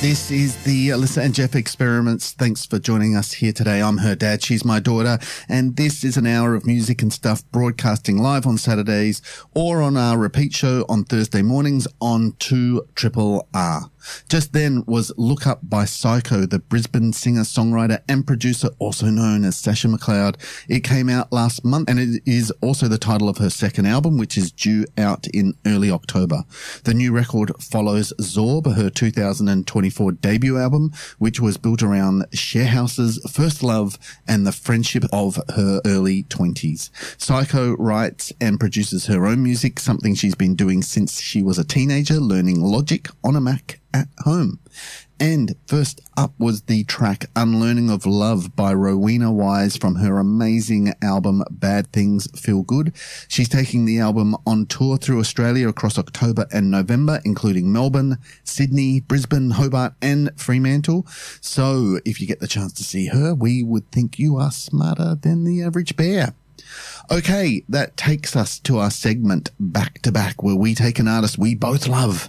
This is the Alyssa and Jeff Experiments. Thanks for joining us here today. I'm her dad. She's my daughter. And this is an hour of music and stuff broadcasting live on Saturdays or on our repeat show on Thursday mornings on 2RRR. Just then was Look Up by Psycho, the Brisbane singer, songwriter and producer, also known as Sasha McLeod. It came out last month and it is also the title of her second album, which is due out in early October. The new record follows Zorb, her 2024 debut album, which was built around Sharehouse's first love and the friendship of her early 20s. Psycho writes and produces her own music, something she's been doing since she was a teenager, learning Logic on a Mac at home. And first up was the track Unlearning of Love by Rowena Wise from her amazing album Bad Things Feel Good. She's taking the album on tour through Australia across October and November, including Melbourne, Sydney, Brisbane, Hobart and Fremantle. So if you get the chance to see her, we would think you are smarter than the average bear. Okay, that takes us to our segment Back to Back, where we take an artist we both love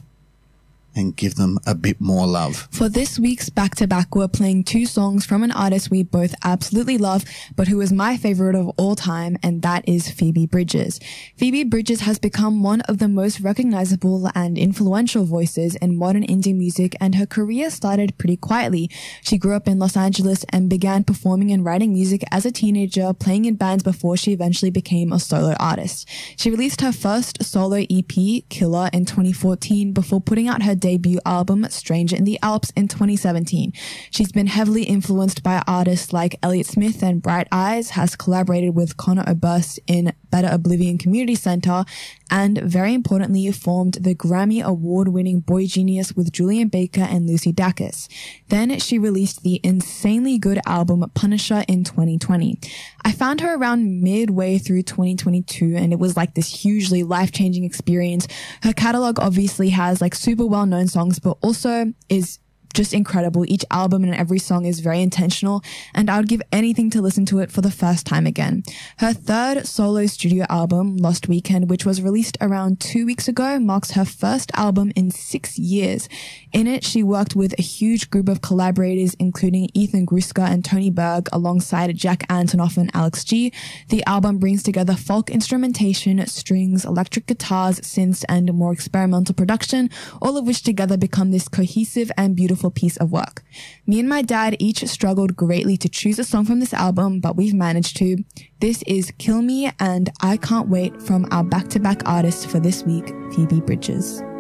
and give them a bit more love. For this week's Back to Back, we're playing two songs from an artist we both absolutely love, but who is my favorite of all time, and that is Phoebe Bridgers. Phoebe Bridgers has become one of the most recognizable and influential voices in modern indie music, and her career started pretty quietly. She grew up in Los Angeles and began performing and writing music as a teenager, playing in bands before she eventually became a solo artist. She released her first solo EP, Killer, in 2014 before putting out her debut album Stranger in the Alps in 2017. She's been heavily influenced by artists like Elliott Smith and Bright Eyes, has collaborated with Conor Oberst in Better Oblivion Community Center, and very importantly formed the Grammy award-winning Boy Genius with Julian Baker and Lucy Dacus. Then she released the insanely good album Punisher in 2020. I found her around midway through 2022 and it was like this hugely life-changing experience. Her catalog obviously has like super well-known songs, but also is just incredible. Each album and every song is very intentional, and I would give anything to listen to it for the first time again. Her third solo studio album, Lost Weekend, which was released around 2 weeks ago, marks her first album in 6 years. In it, she worked with a huge group of collaborators, including Ethan Gruska and Tony Berg, alongside Jack Antonoff and Alex G. The album brings together folk instrumentation, strings, electric guitars, synths, and more experimental production, all of which together become this cohesive and beautiful piece of work. Me and my dad each struggled greatly to choose a song from this album, but we've managed to. This is Kill Me and I Can't Wait from our back-to-back artist for this week, Phoebe Bridgers.